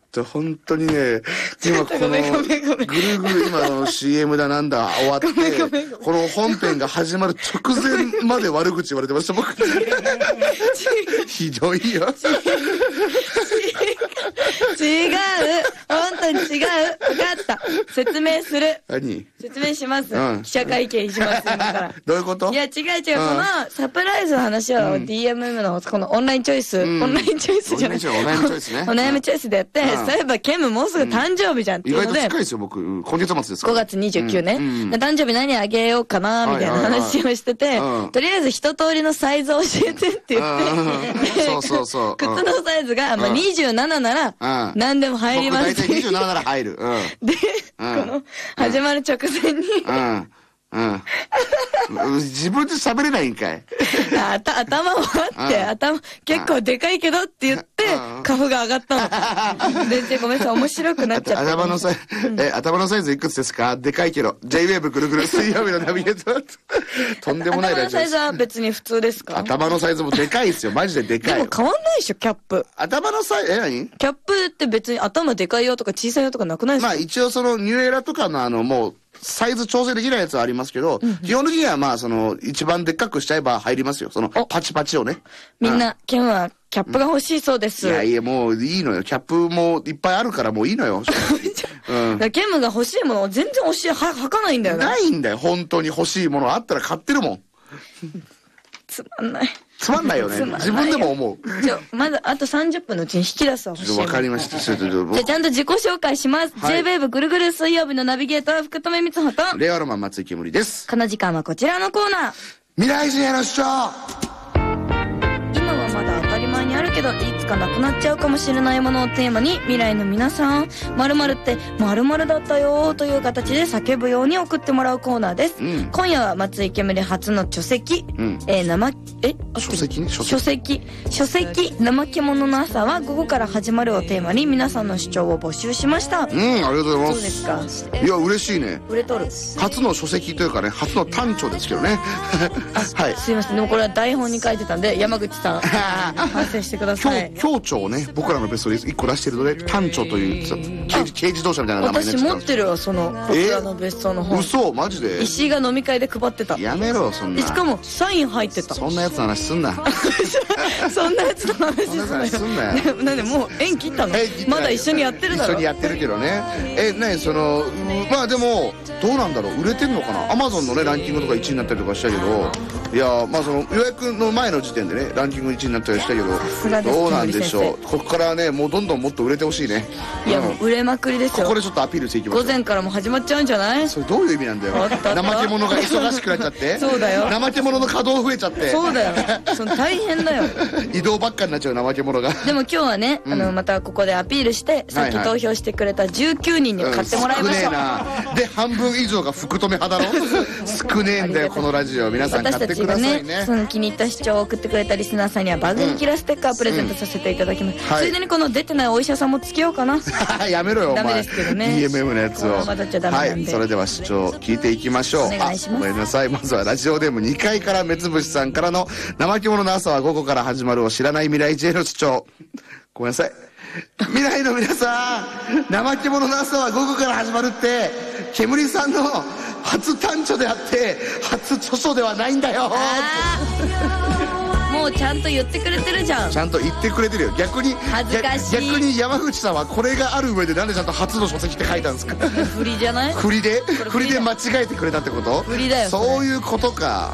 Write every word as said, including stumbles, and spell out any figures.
と本当にね、今このぐるぐる今の シーエム だなんだ終わって、この本編が始まる直前まで悪口言われてました、僕。ひどいよ。 違う。本当に違う。分かった。説明する。 何？ 説明します。 うん、 記者会見します、今から。 どういうこと？ いや、違う違う。このサプライズの話を ディーエムエム のこのオンラインチョイス、うん、オンラインチョイスじゃない。 オンラインチョイスね。 お悩みチョイスでやって、そういえばケムもうすぐ誕生日じゃんっていうので。 意外と近いですよ、僕。今月末ですから。ごがつにじゅうくね。誕生日何あげようかな、みたいな話をしてて、とりあえず一通りのサイズを教えてって言って、 そうそうそう。 靴のサイズがにじゅうなななら何でも入ります。 大体にじゅうなななら入る。 で、この始まる直前に、 うん。自分で喋れないんかい。 あた頭もあって、頭、結構でかいけどって言って、カフが上がったの。全然ごめんなさい、面白くなっちゃった。 頭のサイズ、え、頭のサイズいくつですか？でかいけど。ジェイウェーブ ぐるぐる水曜日のナビゲーター。とんでもないラジオ。 頭のサイズは別に普通ですか？ 頭のサイズもでかいですよ。マジででかい。 でも変わんないでしょ、キャップ。 頭のサイズ、え、何？ キャップって別に頭でかいよとか小さいよとかなくないですか？ まあ一応そのニューエラとかのあのもう、サイズ調整できないやつはありますけど、うんうん、基本的にはまあその一番でっかくしちゃえば入りますよ。そのパチパチをね。 みんな、ケンはキャップが欲しいそうです。 いやいやもういいのよ。キャップもいっぱいあるからもういいのよ。 うん、ケンが欲しいものを全然欲しい、は、履かないんだよね。 ないんだよ。本当に欲しいものあったら買ってるもん。 つまんない。 つまんないよね。自分でも思う。 ちょ、まだあとさんじゅっぷんのうちに引き出すわ。 ちょっとわかりました。じゃあちゃんと自己紹介します。はい、ジェイウェーブ ぐるぐる水曜日のナビゲーター福留光穂と、 令和ロマン松井けむりです。 この時間はこちらのコーナー。 未来人への主張。 今はまだ当たり前にあるけど、いつかなくなっちゃうかもしれないものをテーマに、未来の皆さん、〇〇って〇〇だったよという形で叫ぶように送ってもらうコーナーです。うん、今夜は松井けむり初の書籍、うん、えー、生、え書籍ね書籍。書籍、怠け者の朝は午後から始まるをテーマに皆さんの主張を募集しました。 うん、ありがとうございます。 そうですか。 いや、嬉しいね。 売れとる。 初の書籍というかね、初の短調ですけどね。 はい。すいません。でもこれは台本に書いてたんで、山口さん、反省してください。 協調をね、僕らのベストでいっこ出してるので、短調という軽自、軽自動車みたいな名前になっちゃった。 私持ってるわ、その、こちらの別荘の本。 嘘？マジで？ 石井が飲み会で配ってた。 やめろ、そんな。 しかも、サイン入ってた。 そんなやつの話すんな。 そんなやつの話すんなよ。 そんなやつすんなよ。 なんでもう縁切ったの？まだ一緒にやってるだろ。 一緒にやってるけどね。え、ね、その、まあでも、どうなんだろう、売れてんのかな。アマゾンのね、ランキングとかいちいになったりとかしたけど、いや、まあその、予約の前の時点でね、ランキングいちいになったりしたけど、どうなんでしょう。ここからね、もうどんどんもっと売れてほしいね。 いや、もう売れまくりですよ。 ここでちょっとアピールしていきましょう。 午前からも始まっちゃうんじゃない？ それどういう意味なんだよ。怠け者が忙しくなっちゃって。 そうだよ。 怠け者の稼働増えちゃって。 そうだよ。その大変だよ。 移動ばっかになっちゃう怠け者が。 でも今日はね、あの、またここでアピールして、さっき投票してくれたじゅうきゅうにんに買ってもらいましょう。 少ねえな。で、半分以上が福留派だろ。少ねえんだよ、このラジオ。皆さん買ってくださいね。 その気に入った主張を送ってくれたリスナーさんには番組キラステッカープレゼントさせていただきます。ついでにこの出てないお医者さんもつけようかな。 やめろよ、お前。 ダメですけどね。 ディーエムエム のやつを。 混ざっちゃダメなんで。 はい、それでは主張聞いていきましょう。 お願いします。 ごめんなさい。まずはラジオネームにかいから目つぶしさんからの怠け者の朝は午後から始まるを知らない未来人への主張。ごめんなさい。未来の皆さん、怠け者の朝は午後から始まるって、煙さんの初短調であって、初著書ではないんだよ。 もうちゃんと言ってくれてるじゃん。 ちゃんと言ってくれてるよ。逆に恥ずかしい。 逆に山口さんはこれがある上でなんでちゃんと初の書籍って書いたんですか？ 振りじゃない？ 振りで振りで間違えてくれたってこと？ 振りだよ。 そういうことか。